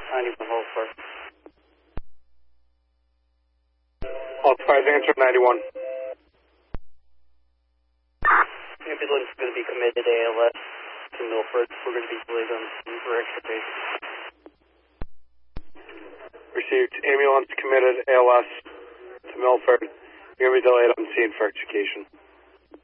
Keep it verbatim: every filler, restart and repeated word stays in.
ninety-one, hold first. All five, answer ninety-one. Ambulance is going to be committed A L S to Milford. We're going to be delayed on the scene for extirpation. Received. Ambulance committed A L S to Milford. You're going to be delayed on scene for extrication.